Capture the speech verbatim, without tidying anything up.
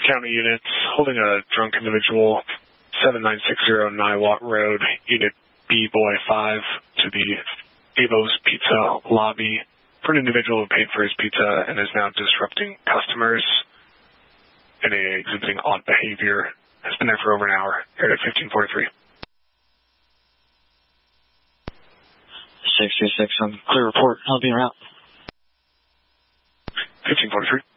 County units holding a drunk individual, seven nine six zero Niwot Road, Unit B Boy five, to the Avo's Pizza lobby for an individual who paid for his pizza and is now disrupting customers and exhibiting odd behavior. Has been there for over an hour. Here at fifteen forty-three. six two six, on clear report. I'll be around. fifteen forty-three.